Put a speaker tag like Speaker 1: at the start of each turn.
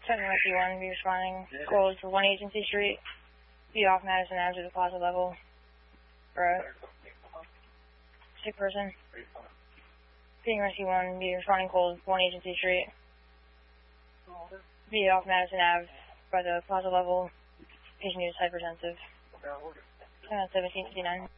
Speaker 1: 7-1, be responding. Closed for 1 Agency Street. Be off Madison Ave to the Plaza level. For a sick person. Being Rescue 1, be responding cold 1 Agency Street. Be off Madison Ave by the Plaza level. Patient is hypertensive. 1759.